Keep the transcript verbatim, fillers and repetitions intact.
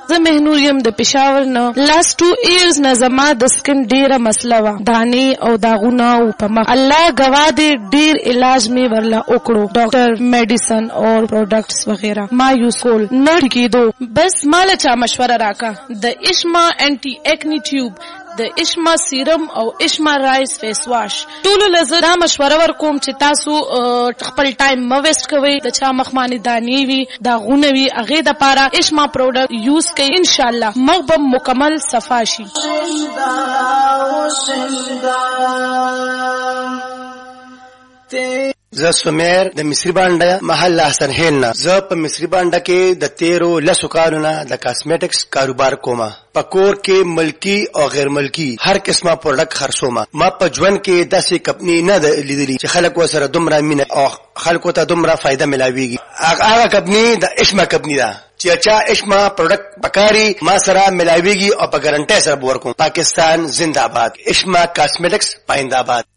زه مهنور یم د پېښور نه. لاست ټو ایئرز نه زما د سکن ډېره مسله وه، دانې او داغونه او په مخ. الله ګواه دی ډېر علاج مې ورله وکړو، ډاکټر، میډیسن او پروډکټس وغیره ما یوز کول، نه ټیکېدو. بس ماله چا مشوره راکه د اشما انټي ایکنی ټیوب، د اشما سیرم او اشما رایس فیس واش. ټولو له زه دا مشوره ورکوم چې تاسو خپل ټایم مه ویسټ کوئ. د چا مخ باندې دانې وي، داغونه وي، هغې دپاره اشما پروډکټ یوز کوئ، انشاءالله مخ به مکمل صفا شي. زه سمیر د مصری بانډه محل احسن هیل نه. زه په مصری بانډه کې د تیرو لسو کالو نه د کاسمیټکس کاروبار کومه. په کور کې ملکی او غیر ملکی هر قسمه پروډکټ خرڅومه. ما په ژوند کې داسې کمپنی نه لیدلې چې خلک ورسره دومره مینه او خلکو ته دومره فایده ملاویږي. هغه کمپنی د اشما کمپنی ده چې چا اشما پروډکټ پکاري ما سره ملاویږي او په ګارنټي سره ورکوم. پاکستان زنده باد. اشما کاسمیټکس پاینده آباد.